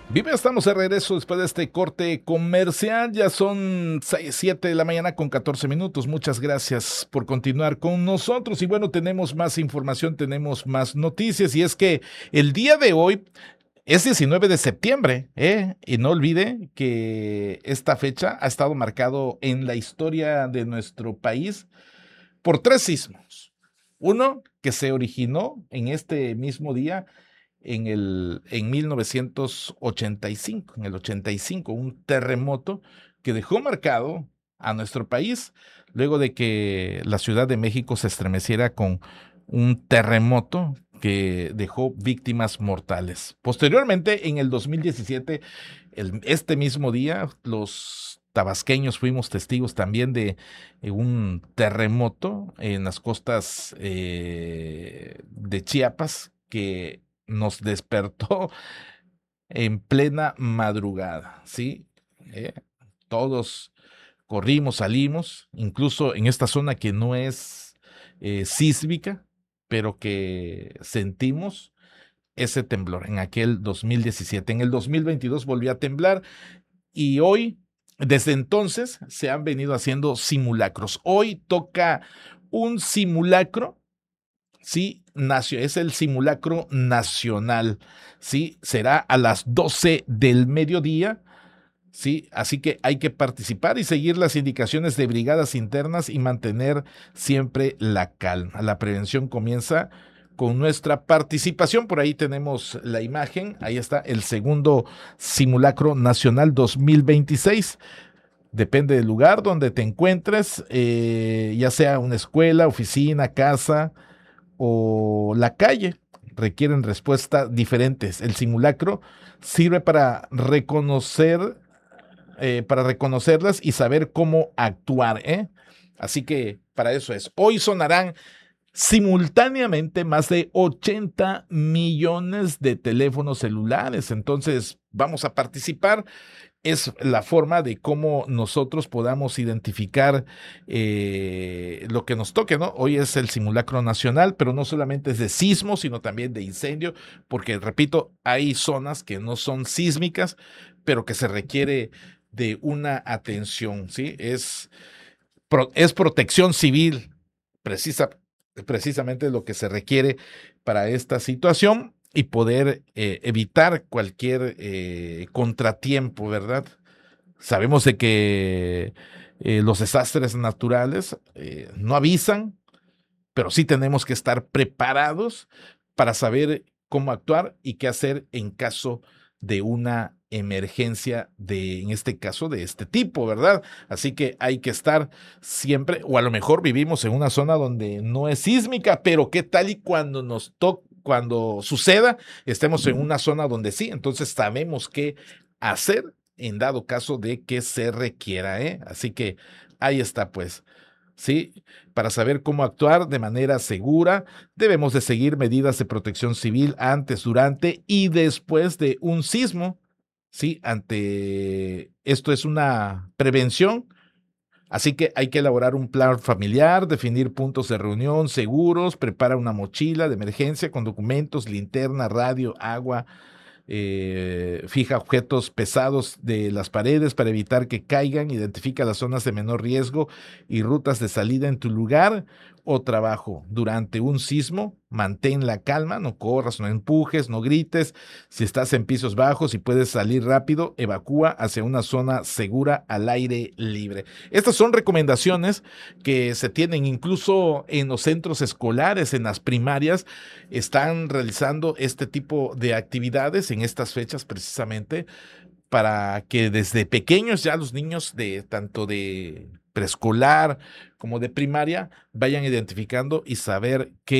Vive, estamos de regreso después de este corte comercial. Ya son 7 de la mañana con 14 minutos. Muchas gracias por continuar con nosotros. Y bueno, tenemos más información, tenemos más noticias. Y es que el día de hoy es 19 de septiembre, ¿eh? Y no olvide que esta fecha ha estado marcado en la historia de nuestro país por tres sismos. Uno que se originó en este mismo día en 1985, en el 85, un terremoto que dejó marcado a nuestro país luego de que la Ciudad de México se estremeciera con un terremoto que dejó víctimas mortales. Posteriormente, en el 2017, este mismo día, los tabasqueños fuimos testigos también de un terremoto en las costas de Chiapas que nos despertó en plena madrugada, ¿sí? Eh, Todos corrimos, salimos, incluso en esta zona que no es sísmica, pero que sentimos ese temblor en aquel 2017. En el 2022 volvió a temblar y hoy, desde entonces, se han venido haciendo simulacros. Hoy toca un simulacro. Sí, es el simulacro nacional, ¿sí? Será a las 12 del mediodía, ¿sí? Así que hay que participar y seguir las indicaciones de brigadas internas y mantener siempre la calma. La prevención comienza con nuestra participación. Por ahí tenemos la imagen. Ahí está el segundo simulacro nacional 2026. Depende del lugar donde te encuentres, ya sea una escuela, oficina, casa o la calle, requieren respuestas diferentes. El simulacro sirve para reconocerlas y saber cómo actuar, ¿eh? Así que para eso es. Hoy sonarán simultáneamente más de 80 millones de teléfonos celulares. Entonces, vamos a participar. Es la forma de cómo nosotros podamos identificar lo que nos toque, ¿no? Hoy es el simulacro nacional, pero no solamente es de sismo, sino también de incendio, porque, repito, hay zonas que no son sísmicas, pero que se requiere de una atención, ¿sí? Es protección civil, precisa, precisamente lo que se requiere para esta situación y poder evitar cualquier contratiempo, ¿verdad? Sabemos de que los desastres naturales no avisan, pero sí tenemos que estar preparados para saber cómo actuar y qué hacer en caso de una emergencia en este caso, de este tipo, ¿verdad? Así que hay que estar siempre, o a lo mejor vivimos en una zona donde no es sísmica, pero qué tal y cuando cuando suceda, estemos en una zona donde sí, entonces sabemos qué hacer en dado caso de que se requiera, ¿eh? Así que ahí está, pues. ¿Sí? Para saber cómo actuar de manera segura, debemos de seguir medidas de protección civil antes, durante y después de un sismo. ¿Sí? Esto es una prevención, así que hay que elaborar un plan familiar, definir puntos de reunión seguros, prepara una mochila de emergencia con documentos, linterna, radio, agua, fija objetos pesados de las paredes para evitar que caigan, identifica las zonas de menor riesgo y rutas de salida en tu lugar o trabajo. Durante un sismo, mantén la calma, no corras, no empujes, no grites. Si estás en pisos bajos y puedes salir rápido, evacúa hacia una zona segura al aire libre. Estas son recomendaciones que se tienen incluso en los centros escolares, en las primarias, están realizando este tipo de actividades en estas fechas precisamente para que desde pequeños ya los niños de tanto de preescolar como de primaria vayan identificando y saber qué